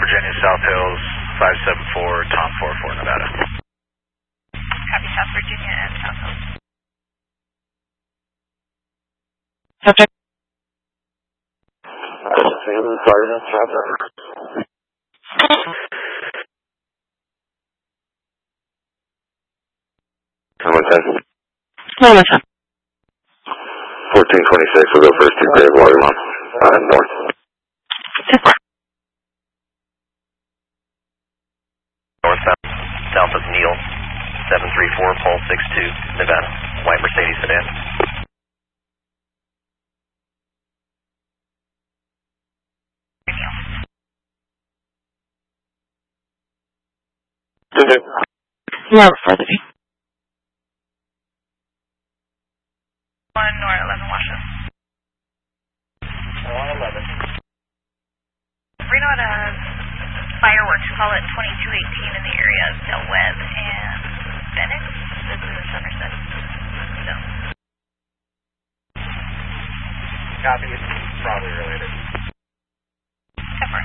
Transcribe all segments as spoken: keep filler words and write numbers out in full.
Virginia, South Hills, five seven four, Tom four four, Nevada. Copy, South Virginia and South Hills. Subject. One more time. fourteen twenty-six, we'll go first two grade water line, uh, north. Northbound, south of Neal, seven three four, Pole six two, Nevada, white Mercedes sedan. Robert further be. One Nor eleven, Washington. one eleven. Reno had a fireworks call at twenty-two eighteen in the area of Del Webb and Bennett. This is in Somerset. So. Copy, it's probably related. Cover.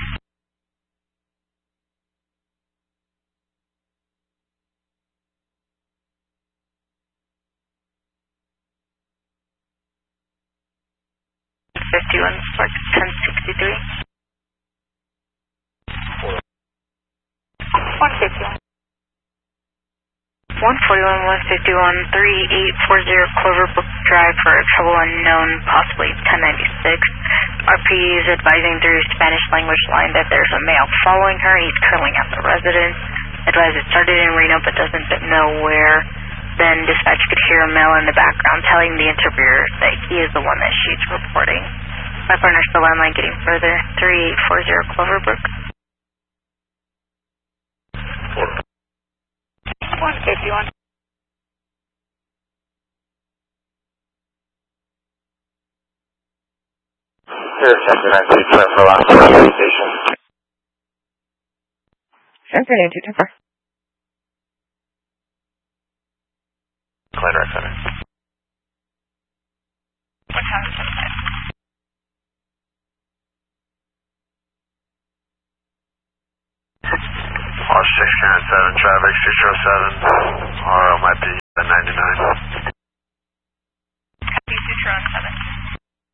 fifty-one, Spark ten sixty-three. one fifty-one. one forty-one, one fifty-one, three eight four zero Cloverbrook Drive for a trouble unknown, possibly ten ninety-six. R P is advising through Spanish language line that there's a male following her. He's currently at the residence. Advise it started in Reno but doesn't know where. Then dispatch could hear a male in the background telling the interviewer that he is the one that she's reporting. My partner's the landline getting further. three eight four zero Cloverbrook. one fifty-one. Here, Captain, I see you for last station. San Fernando, two ten four. Clyde Drive Center. What time is it? R six seven, traffic six oh seven, R L might be ninety-nine.